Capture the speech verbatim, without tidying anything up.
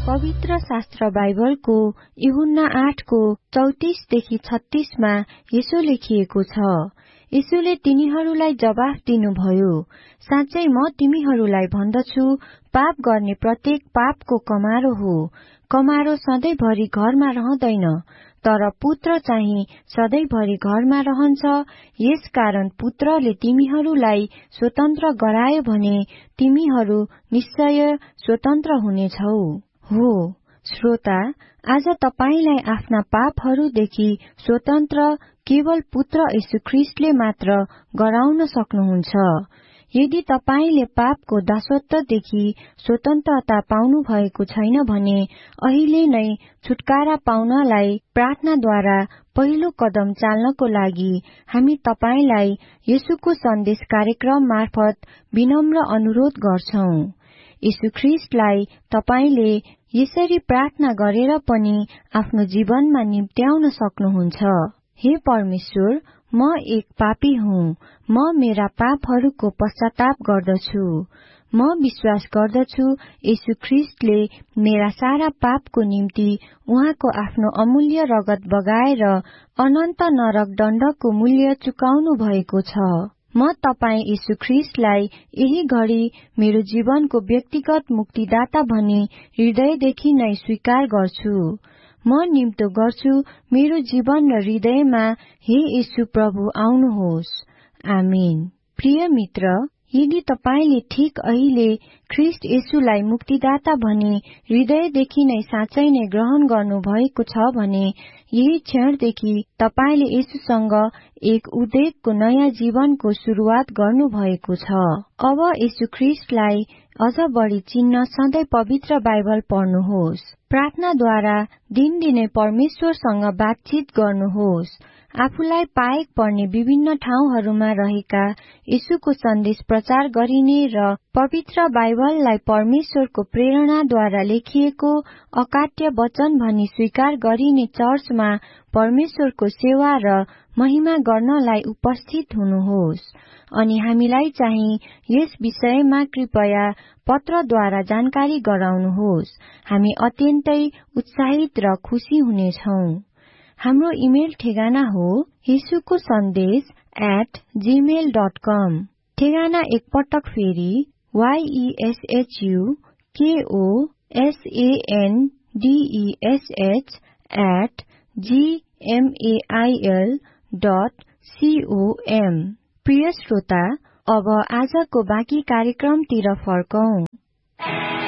पवित्र शास्त्र बाइबलको यूहन्ना आठको चौतिसदेखि छत्तीसमा यसो लेखिएको छ। यीशुले तिनीहरूलाई जवाफ दिनुभयो, साँच्चै म तिमीहरूलाई भन्दछु, पाप गर्ने प्रत्येक पापको कमारो हो। कमारो सधैँभरि घरमा रहँदैन, तर पुत्र चाहिँ सधैँभरि घरमा रहन्छ। यसकारण पुत्रले तिमीहरूलाई स्वतन्त्र गरायो भने तिमीहरू निश्चय स्वतन्त्र हुनेछौ। हो श्रोता, आज तपाईलाई आफ्ना पापहरूदेखि स्वतन्त्र केवल पुत्र यीशु ख्रीष्टले मात्र गराउन सक्नुहुन्छ। यदि तपाईले पापको दासत्वदेखि स्वतन्त्रता पाउनु भएको छैन भने अहिले नै छुटकारा पाउनलाई प्रार्थनाद्वारा पहिलो कदम चाल्नको लागि हामी तपाईलाई येशूको सन्देश कार्यक्रम मार्फत विनम्र अनुरोध गर्छौं। यीशु ख्रीष्टलाई तपाईले यसरी प्रार्थना गरेर पनि आफ्नो जीवनमा निम्त्याउन सक्नुहुन्छ। हे परमेश्वर, म एक पापी हुँ। म मेरा पापहरूको पश्चाताप गर्दछु। म विश्वास गर्दछु यीशु ख्रीष्टले मेरा सारा पापको निम्ति उहाँको आफ्नो अमूल्य रगत बगाएर अनन्त नरक दण्डको मूल्य चुकाउनु भएको छ। म तपाईं यीशु ख्रीष्टलाई यही घडी मेरो जीवनको व्यक्तिगत मुक्तिदाता भनी हृदयदेखि नै स्वीकार गर्छु। म निम्तो गर्छु, मेरो जीवन र हृदयमा हे यीशु प्रभु आउनुहोस्। आमीन। प्रिय मित्र, यदि तपाईले ठीक अहिले ख्रीष्ट येशूलाई मुक्तिदाता भनी हृदयदेखि नै साँच्चै नै ग्रहण गर्नु भएको छ भने यही क्षणदेखि तपाईले येशूसँग एक उद्वेगको नयाँ जीवनको शुरूआत गर्नु भएको छ। अब यीशु ख्रीष्टलाई अझ बढी चिन्न सधैँ पवित्र बाइबल पढ्नुहोस्। प्रार्थनाद्वारा दिनदिनै परमेश्वरसँग बातचित गर्नुहोस्। आफूलाई पाएक पर्ने विभिन्न ठाउँहरूमा रहेका येशूको सन्देश प्रचार गरिने र पवित्र बाइबललाई परमेश्वरको प्रेरणाद्वारा लेखिएको अकाट्य वचन भनी स्वीकार गरिने चर्चमा परमेश्वरको सेवा र महिमा गर्नलाई उपस्थित हुनुहोस्। अनि हामीलाई चाहिँ यस विषयमा कृपया पत्रद्वारा जानकारी गराउनुहोस्। हामी अत्यन्तै उत्साहित र खुशी हुनेछौं। हाम्रो इमेल ठेगाना हो येशूको सन्देश एट जीमेल डट कम। ठेगाना एकपटक फेरि वाईईएसएचयू केओ एसएनडीईएसएच एट जीएमएआईएल डट सीओएम। प्रिय श्रोता, अब आजको बाँकी कार्यक्रमतिर फर्कौं।